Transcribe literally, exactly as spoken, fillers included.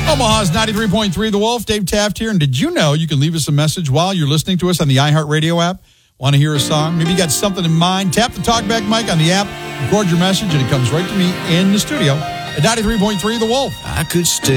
Omaha's ninety-three point three The Wolf, Dave Taft here. And did you know you can leave us a message while you're listening to us on the iHeartRadio app? Want to hear a song? Maybe you got something in mind? Tap the talkback mic on the app, record your message, and it comes right to me in the studio at ninety-three point three The Wolf. I could stay